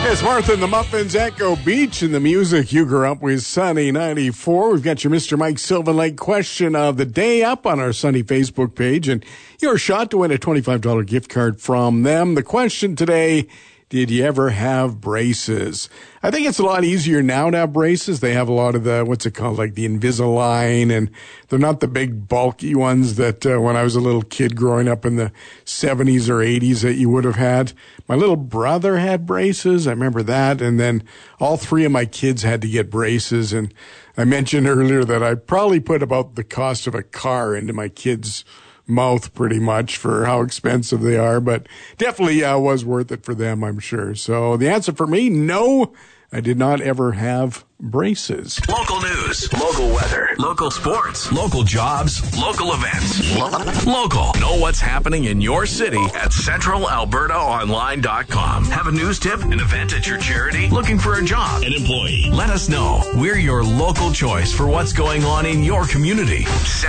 It's Martha and the Muffins, Echo Beach, and the music you grew up with, Sunny 94. We've got your Mr. Mike Sylvan Lake question of the day up on our Sunny Facebook page, and your shot to win a $25 gift card from them. The question today, did you ever have braces? I think it's a lot easier now to have braces. They have a lot of the, what's it called, like the Invisalign, and they're not the big bulky ones that when I was a little kid growing up in the 70s or 80s that you would have had. My little brother had braces. I remember that. And then all three of my kids had to get braces. And I mentioned earlier that I probably put about the cost of a car into my kids' mouth pretty much for how expensive they are, but definitely was worth it for them, I'm sure. So the answer for me, no, I did not ever have braces. Local news, local weather, local sports, local jobs, local events. Local. Know what's happening in your city at CentralAlbertaOnline.com. Have a news tip, an event at your charity, looking for a job, an employee? Let us know. We're your local choice for what's going on in your community.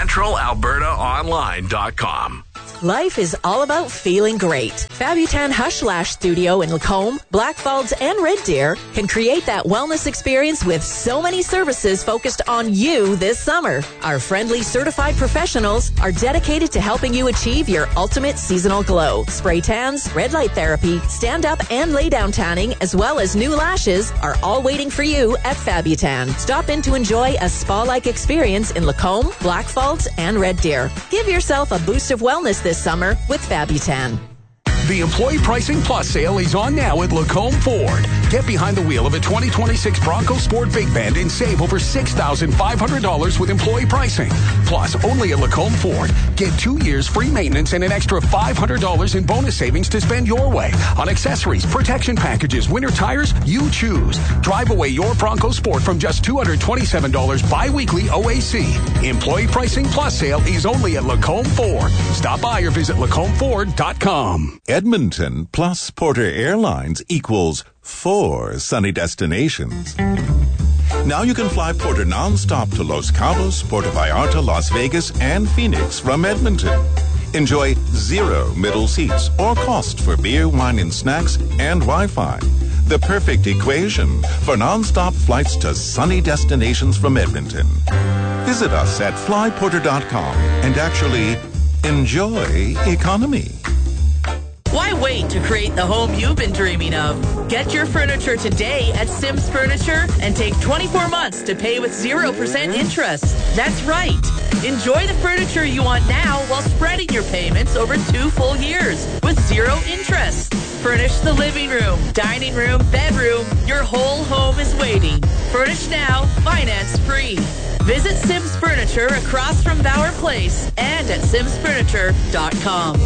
CentralAlbertaOnline.com. Life is all about feeling great. Fabutan Hush Lash Studio in Lacombe, Blackfalds, and Red Deer can create that wellness experience with so many services focused on you this summer. Our friendly certified professionals are dedicated to helping you achieve your ultimate seasonal glow. Spray tans, red light therapy, stand-up and lay-down tanning, as well as new lashes are all waiting for you at Fabutan. Stop in to enjoy a spa-like experience in Lacombe, Blackfalds, and Red Deer. Give yourself a boost of wellness this summer with Fabutan. The Employee Pricing Plus sale is on now at Lacombe Ford. Get behind the wheel of a 2026 Bronco Sport Big Bend and save over $6,500 with employee pricing. Plus, only at Lacombe Ford, get 2 years free maintenance and an extra $500 in bonus savings to spend your way on accessories, protection packages, winter tires, you choose. Drive away your Bronco Sport from just $227 bi-weekly OAC. Employee Pricing Plus sale is only at Lacombe Ford. Stop by or visit LacombFord.com. Edmonton plus Porter Airlines equals 4 sunny destinations. Now you can fly Porter nonstop to Los Cabos, Puerto Vallarta, Las Vegas, and Phoenix from Edmonton. Enjoy 0 middle seats or cost for beer, wine, and snacks and Wi-Fi. The perfect equation for nonstop flights to sunny destinations from Edmonton. Visit us at flyporter.com and actually enjoy economy. Why wait to create the home you've been dreaming of? Get your furniture today at Sims Furniture and take 24 months to pay with 0% interest. That's right. Enjoy the furniture you want now while spreading your payments over 2 full years with 0 interest. Furnish the living room, dining room, bedroom. Your whole home is waiting. Furnish now, finance free. Visit Sims Furniture across from Bauer Place and at simsfurniture.com.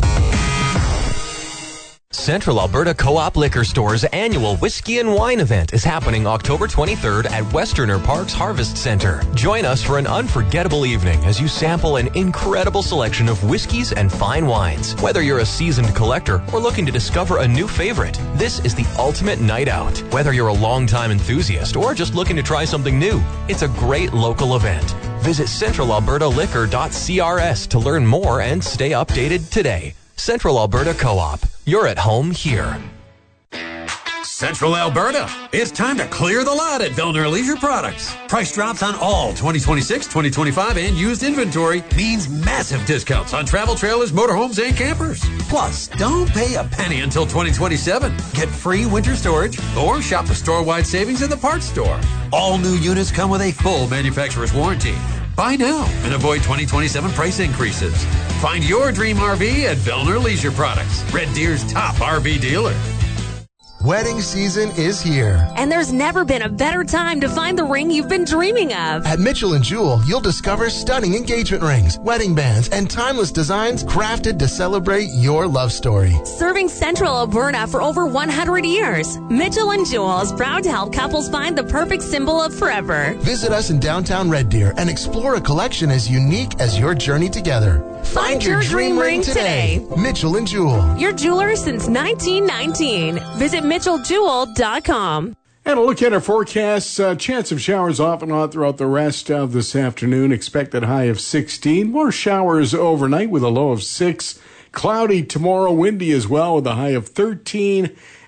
Central Alberta Co-op Liquor Store's annual Whiskey and Wine event is happening October 23rd at Westerner Parks Harvest Center. Join us for an unforgettable evening as you sample an incredible selection of whiskeys and fine wines. Whether you're a seasoned collector or looking to discover a new favorite, this is the ultimate night out. Whether you're a longtime enthusiast or just looking to try something new, it's a great local event. Visit centralalbertaliquor.crs to learn more and stay updated today. Central Alberta Co-op. You're at home here. Central Alberta. It's time to clear the lot at Vellner Leisure Products. Price drops on all 2026, 2025, and used inventory means massive discounts on travel trailers, motorhomes, and campers. Plus, don't pay a penny until 2027. Get free winter storage or shop the store-wide savings in the parts store. All new units come with a full manufacturer's warranty. Buy now and avoid 2027 price increases. Find your dream RV at Vellner Leisure Products, Red Deer's top RV dealer. Wedding season is here. And there's never been a better time to find the ring you've been dreaming of. At Mitchell & Jewell, you'll discover stunning engagement rings, wedding bands, and timeless designs crafted to celebrate your love story. Serving Central Alberta for over 100 years, Mitchell & Jewell is proud to help couples find the perfect symbol of forever. Visit us in downtown Red Deer and explore a collection as unique as your journey together. Find your dream ring today. Mitchell & Jewell. Your jeweler since 1919. Visit MitchellJewell.com. And a look at our forecast. Chance of showers off and on throughout the rest of this afternoon. Expected high of 16. More showers overnight with a low of 6. Cloudy tomorrow. Windy as well with a high of 13.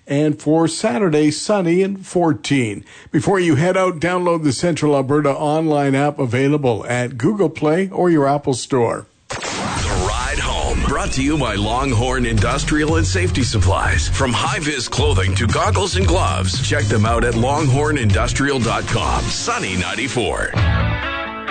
And for Saturday, sunny and 14. Before you head out, download the Central Alberta online app available at Google Play or your Apple Store. The Ride Home, brought to you by Longhorn Industrial and Safety Supplies. From high-vis clothing to goggles and gloves, check them out at longhornindustrial.com. Sunny 94.